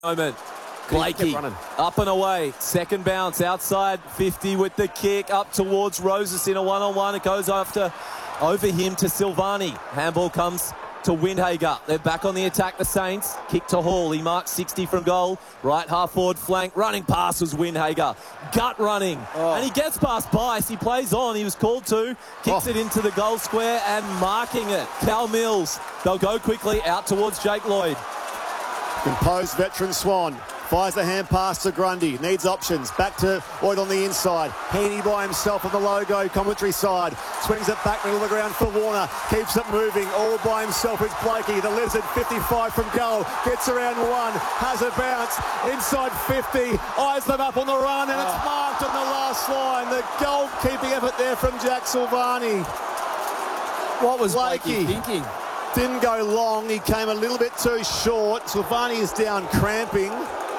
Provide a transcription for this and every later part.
moment. Blakey up and away. Second bounce outside 50 with the kick up towards Roses in a one-on-one. It goes over him to Silvani. Handball comes to Windhager. They're back on the attack, the Saints. Kick to Hall. He marks 60 from goal. Right half forward flank. Running pass was Windhager. Gut running. And he gets past Bice. He plays on. He was called to. Kicks it into the goal square and marking it. Cal Mills. They'll go quickly out towards Jake Lloyd. Composed veteran Swan. Fires the hand pass to Grundy. Needs options. Back to Lloyd on the inside. Heaney by himself on the logo commentary side. Swings it back middle of the ground for Warner. Keeps it moving. All by himself with Blakey. The Lizard 55 from goal. Gets around one. Has a bounce. Inside 50. Eyes them up on the run. And it's marked on the last line. The goalkeeping effort there from Jack Silvani. What was Blakey thinking? Didn't go long. He came a little bit too short. Silvani is down cramping.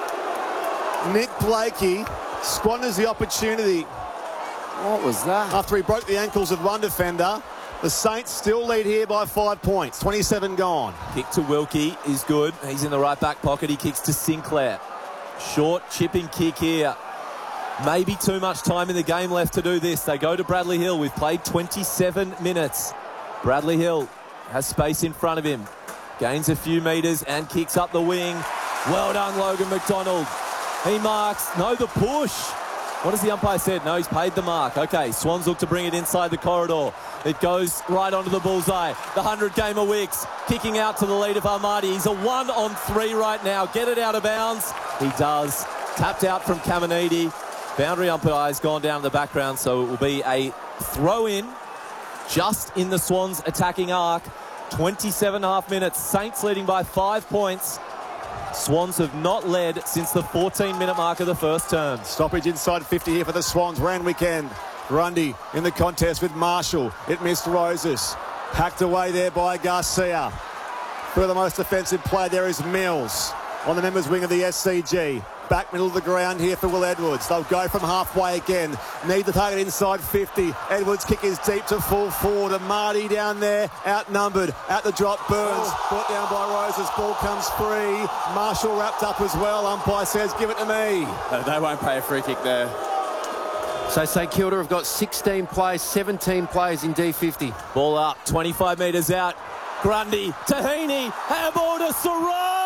Nick Blakey squanders the opportunity. What was that? After he broke the ankles of one defender, the Saints still lead here by 5 points. 27 gone. Kick to Wilkie is good. He's in the right back pocket. He kicks to Sinclair. Short chipping kick here. Maybe too much time in the game left to do this. They go to Bradley Hill. We've played 27 minutes. Bradley Hill has space in front of him. Gains a few metres and kicks up the wing. Well done, Logan McDonald. He marks. No, the push. What has the umpire said? No, he's paid the mark. Okay, Swans look to bring it inside the corridor. It goes right onto the bullseye. The 100-gamer Wicks kicking out to the lead of Armadi. He's a 1-on-3 right now. Get it out of bounds. He does. Tapped out from Caminiti. Boundary umpire has gone down in the background, so it will be a throw-in just in the Swans' attacking arc. 27.5 minutes. Saints leading by 5 points. Swans have not led since the 14-minute mark of the first term. Stoppage inside 50 here for the Swans. Round weekend. Grundy in the contest with Marshall. It missed Roses. Hacked away there by Garcia. For the most offensive play there is Mills on the members' wing of the SCG. Back middle of the ground here for Will Edwards. They'll go from halfway again. Need the target inside 50. Edwards' kick is deep to full forward. And Marty down there, outnumbered. At the drop, Burns. Brought down by Roses. Ball comes free. Marshall wrapped up as well. Umpire says, give it to me. They won't pay a free kick there. So St Kilda have got 16 players, 17 players in D50. Ball up, 25 metres out. Grundy to Heaney. Handball to Sarong.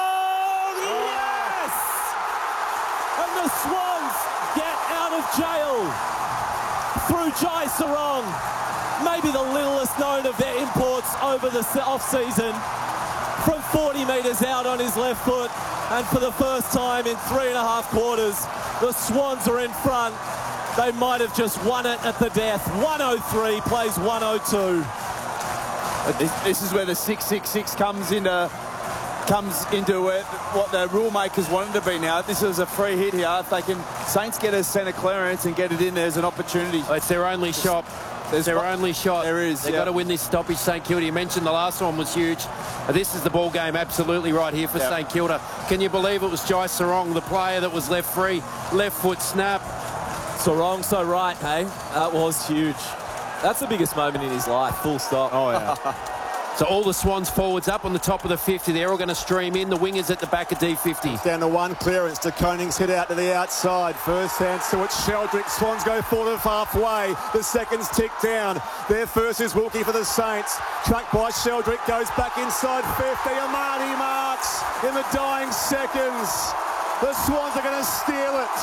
And the Swans get out of jail through Jai Sarong. Maybe the littlest known of their imports over the off-season. From 40 metres out on his left foot. And for the first time in 3.5 quarters, the Swans are in front. They might have just won it at the death. 103 plays 102. This is where the 666 comes into what the rule makers wanted to be now. This is a free hit here. If they can, Saints get a centre clearance and get it in, there's an opportunity. It's their only shot. There's their only shot. There is. They've got to win this stoppage, St Kilda. You mentioned the last one was huge. This is the ball game absolutely right here for St Kilda. Can you believe it was Jai Sarong, the player that was left free, left foot snap. Sarong so right, hey? That was huge. That's the biggest moment in his life, full stop. Oh, yeah. So all the Swans forwards up on the top of the 50. They're all going to stream in. The wingers at the back of D50. Down to one clearance to Konings, hit out to the outside. First hand to it, Sheldrick. Swans go forward of halfway. The seconds tick down. Their first is Wilkie for the Saints. Tracked by Sheldrick, goes back inside 50. Amadi marks in the dying seconds. The Swans are going to steal it.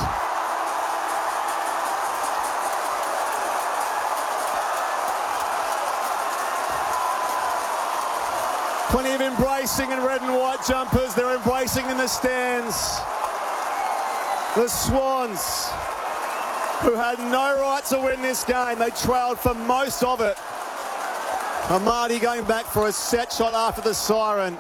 Plenty of embracing in red and white jumpers. They're embracing in the stands. The Swans, who had no right to win this game, they trailed for most of it. Amadi going back for a set shot after the siren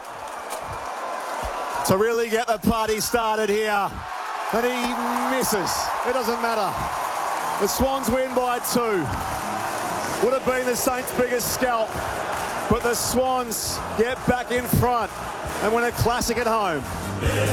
to really get the party started here. And he misses. It doesn't matter. The Swans win by 2. Would have been the Saints' biggest scalp. But the Swans get back in front and win a classic at home.